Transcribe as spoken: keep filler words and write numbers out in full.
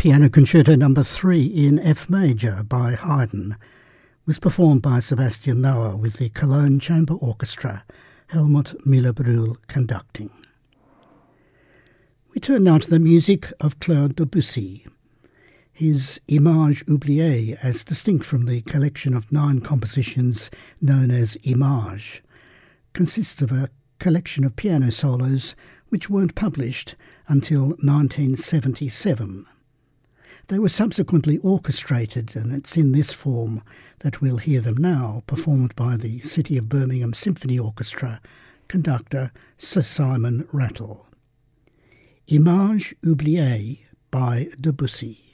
Piano Concerto Number three in F major by Haydn was performed by Sebastian Lauer with the Cologne Chamber Orchestra, Helmut Müller-Brühl conducting. We turn now to the music of Claude Debussy. His Images oubliées, as distinct from the collection of nine compositions known as Images, consists of a collection of piano solos which weren't published until nineteen seventy-seven. They were subsequently orchestrated, and it's in this form that we'll hear them now, performed by the City of Birmingham Symphony Orchestra, conductor Sir Simon Rattle. Images oubliées by Debussy.